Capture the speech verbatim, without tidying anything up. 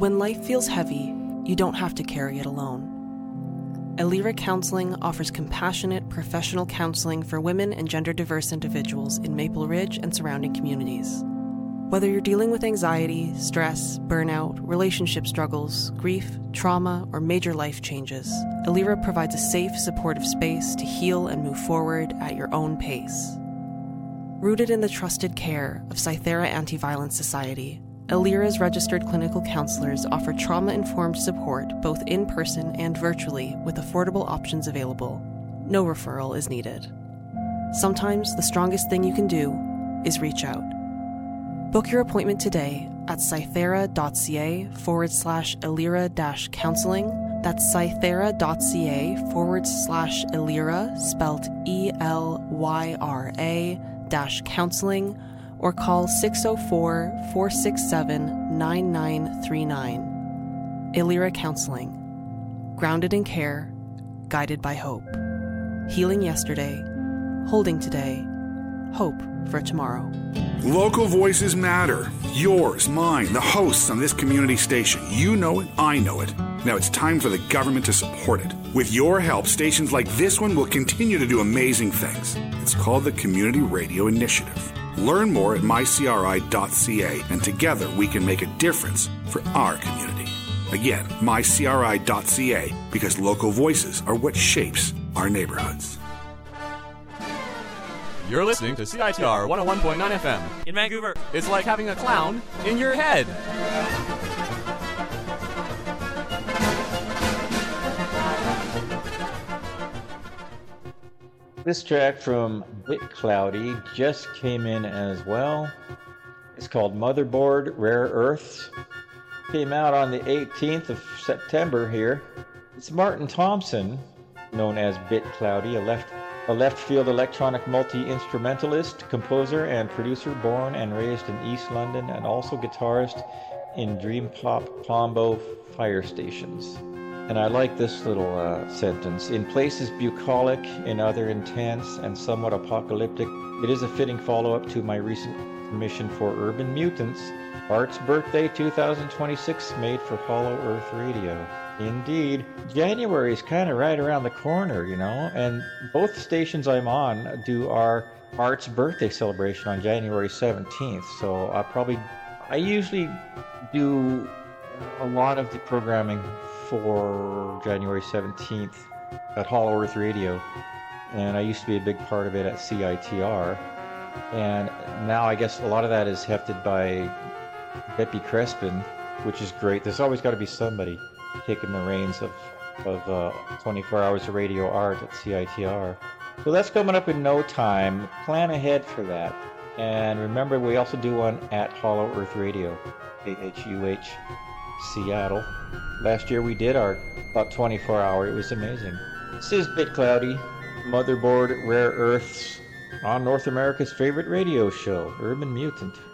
When life feels heavy, you don't have to carry it alone. Elira Counseling offers compassionate, professional counseling for women and gender-diverse individuals in Maple Ridge and surrounding communities. Whether you're dealing with anxiety, stress, burnout, relationship struggles, grief, trauma, or major life changes, Elira provides a safe, supportive space to heal and move forward at your own pace. Rooted in the trusted care of Cythera Anti-Violence Society, Elira's registered clinical counselors offer trauma-informed support both in person and virtually with affordable options available. No referral is needed. Sometimes the strongest thing you can do is reach out. Book your appointment today at cythera.ca forward slash Elira dash counseling. That's cythera.ca forward slash Elira, spelled E L Y R A dash counseling, or call six oh four, four six seven, nine nine three nine. Elira Counseling. Grounded in care, guided by hope. Healing yesterday, holding today, hope for tomorrow. Local voices matter. Yours, mine, the hosts on this community station. You know it, I know it. Now it's time for the government to support it. With your help, stations like this one will continue to do amazing things. It's called the Community Radio Initiative. Learn more at my c r i dot c a, and together we can make a difference for our community. Again, my c r i dot c a, because local voices are what shapes our neighborhoods. You're listening to C I T R one oh one point nine F M. In Vancouver. It's like having a clown in your head. This track from Bit Cloudy just came in as well. It's called Motherboard Rare Earths. Came out on the eighteenth of September here. It's Martin Thompson, known as Bit Cloudy, a left a left field electronic multi-instrumentalist, composer, and producer born and raised in East London, and also guitarist in Dream Pop Pombo Fire Stations. And I like this little uh, sentence. In places bucolic, in other intense and somewhat apocalyptic, it is a fitting follow-up to my recent commission for Urban Mutants, Art's Birthday two thousand twenty-six, made for Hollow Earth Radio. Indeed. January is kind of right around the corner, you know, and both stations I'm on do our Art's Birthday celebration on January seventeenth, so I probably, I usually do a lot of the programming for January seventeenth at Hollow Earth Radio, and I used to be a big part of it at C I T R, and now I guess a lot of that is hefted by Beppy Crespin, which is great. There's always got to be somebody taking the reins of, of uh, twenty-four hours of radio art at C I T R. So that's coming up in no time. Plan ahead for that. And remember, we also do one at Hollow Earth Radio, A H U H, Seattle. Last year we did our about twenty-four hour. It was amazing. This is Bit Cloudy, Motherboard Rare Earths, on North America's favorite radio show, Urban Mutant.